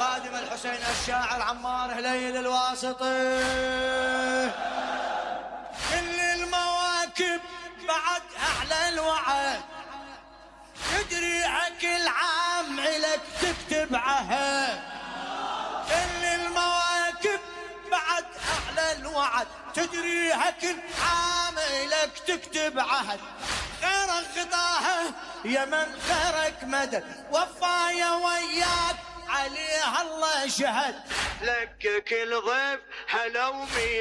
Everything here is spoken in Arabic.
خادم الحسين الشاعر عمار هليل الواسطي. كل المواكب بعد أعلى الوعد، تدري كل عام إلك تكتب عهد. كل المواكب بعد أعلى الوعد، تدري كل عام إلك تكتب عهد. خيرك غطاها يا من خيرك مدد، وفايا وياك عليها الله شهد. لك كل ضيف هلا ومين